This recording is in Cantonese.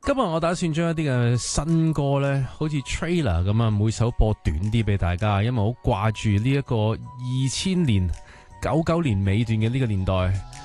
今日我打算將一啲嘅新歌呢，好似 trailer 咁啊，每首播短啲俾大家，因為好掛住呢一個2000年、99年尾段嘅呢個年代。